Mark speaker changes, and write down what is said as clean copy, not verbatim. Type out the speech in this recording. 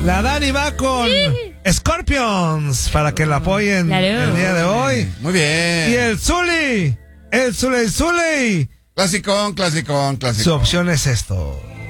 Speaker 1: La Dani va con Scorpions para que la apoyen
Speaker 2: Claro.
Speaker 1: el día de hoy.
Speaker 3: Muy bien.
Speaker 1: Y el Zuli. Su
Speaker 3: Clasicón.
Speaker 1: opción es esto.